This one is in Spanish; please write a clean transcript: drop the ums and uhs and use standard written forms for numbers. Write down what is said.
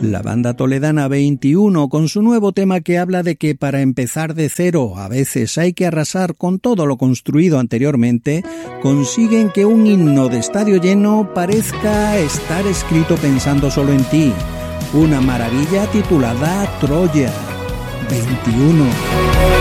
La banda toledana 21, con su nuevo tema que habla de que para empezar de cero a veces hay que arrasar con todo lo construido anteriormente, consiguen que un himno de estadio lleno parezca estar escrito pensando solo en ti. Una maravilla titulada Troya 21.